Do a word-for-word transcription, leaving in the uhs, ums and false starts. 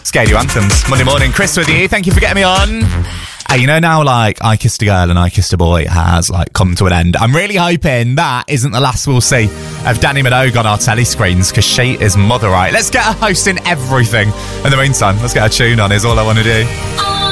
Scared You Anthems. Monday morning, Chris with you. Thank you for getting me on. Hey, you know now, like, I Kissed a Girl and I Kissed a Boy has, like, come to an end. I'm really hoping that isn't the last we'll see of Danny Minogue on our telly screens, because she is mother right. Let's get her hosting everything. In the meantime, let's get her tune on, is all I want to do.